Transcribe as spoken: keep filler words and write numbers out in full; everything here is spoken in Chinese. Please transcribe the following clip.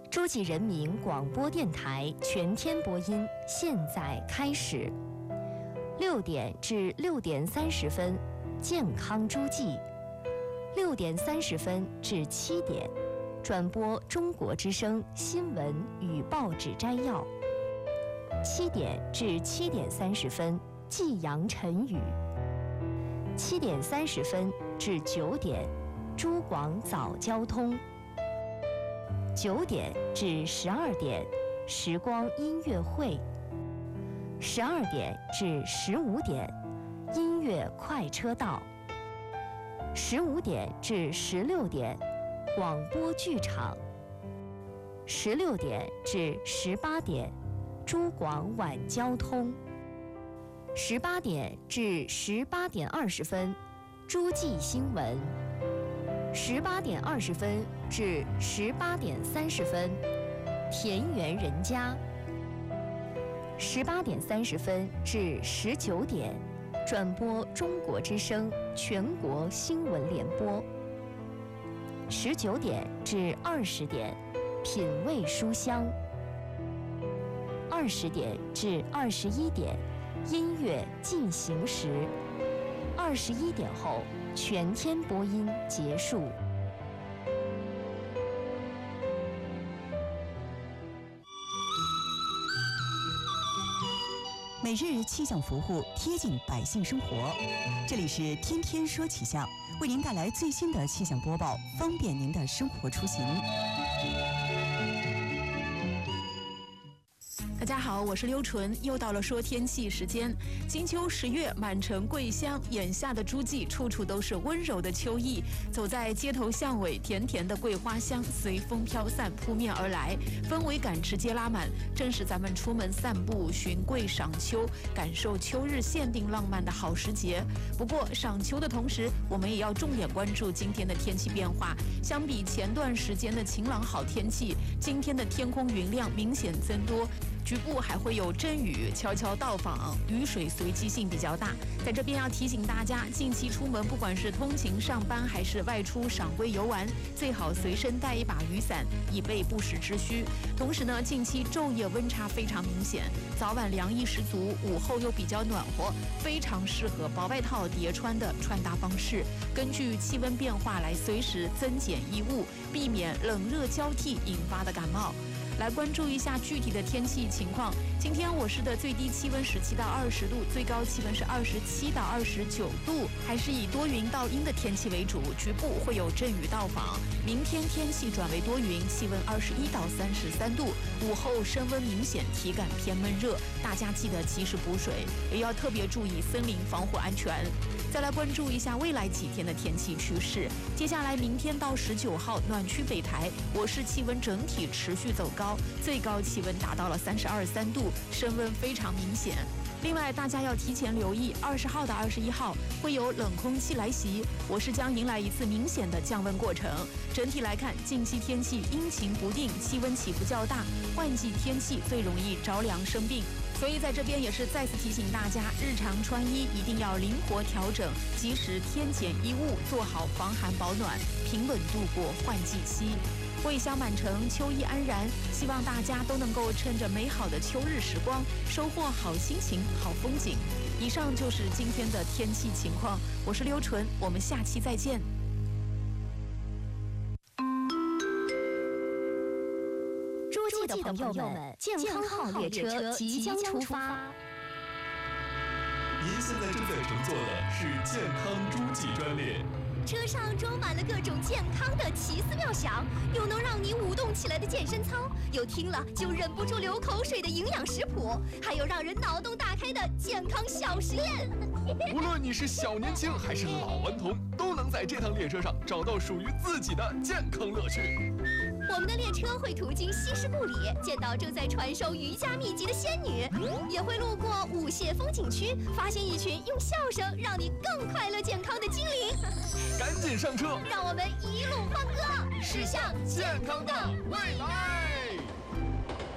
诸暨人民广播电台全天播音现在开始。六点至六点三十分，健康诸暨；六点三十分至七点，转播中国之声新闻与报纸摘要；七点至七点三十分，冀阳晨语；七点三十分至九点，珠广早交通；九点至十二点，时光音乐会；十二点至十五点，音乐快车道；十五点至十六点，广播剧场；十六点至十八点，珠广晚交通；十八点至十八点二十分，诸暨新闻；十八点二十分至十八点三十分，田园人家；十八点三十分至十九点，转播中国之声全国新闻联播；十九点至二十点，品味书香；二十点至二十一点，音乐进行时；二十一点后，全天播音结束。 每日气象服务，贴近百姓生活。这里是天天说气象，为您带来最新的气象播报，方便您的生活出行。 大家好，我是刘纯，又到了说天气时间。金秋十月，满城桂香，眼下的诸暨处处都是温柔的秋意。走在街头巷尾，甜甜的桂花香随风飘散，扑面而来，氛围感直接拉满，正是咱们出门散步、寻桂赏秋、感受秋日限定浪漫的好时节。不过，赏秋的同时，我们也要重点关注今天的天气变化。相比前段时间的晴朗好天气，今天的天空云量明显增多。局部还会有阵雨悄悄到访，雨水随机性比较大。在这边要提醒大家，近期出门不管是通勤上班还是外出赏桂游玩，最好随身带一把雨伞，以备不时之需。同时呢，近期昼夜温差非常明显，早晚凉意十足，午后又比较暖和，非常适合薄外套叠穿的穿搭方式。根据气温变化来随时增减衣物，避免冷热交替引发的感冒。来关注一下具体的天气情况。今天我市的最低气温十七到二十度，最高气温是二十七到二十九度，还是以多云到阴的天气为主，局部会有阵雨到访。明天天气转为多云，气温二十一到三十三度，午后升温明显，体感偏闷热，大家记得及时补水，也要特别注意森林防护安全。再来关注一下未来几天的天气趋势。接下来明天到十九号，暖区北台，我市气温整体持续走高，最高气温达到了三十二三度，升温非常明显。另外，大家要提前留意，二十号到二十一号会有冷空气来袭，我市将迎来一次明显的降温过程。整体来看，近期天气阴晴不定，气温起伏较大，换季天气最容易着凉生病。所以在这边也是再次提醒大家，日常穿衣一定要灵活调整，及时添减衣物，做好防寒保暖，平稳度过换季期。桂香满城，秋意安然，希望大家都能够趁着美好的秋日时光，收获好心情、好风景。以上就是今天的天气情况，我是刘纯，我们下期再见。 诸暨的朋友们，健康号列车即将出发。 您现在正在乘坐的是健康诸暨专列。 车上装满了各种健康的奇思妙想，有能让你舞动起来的健身操，有听了就忍不住流口水的营养食谱，还有让人脑洞大开的健康小实验。 无论你是小年轻还是老顽童，都能在这趟列车上找到属于自己的健康乐趣。 我们的列车会途经西施故里，见到正在传授瑜伽秘籍的仙女，也会路过舞榭风景区，发现一群用笑声让你更快乐健康的精灵。 赶紧上车， 让我们一路欢歌，驶向健康的未来。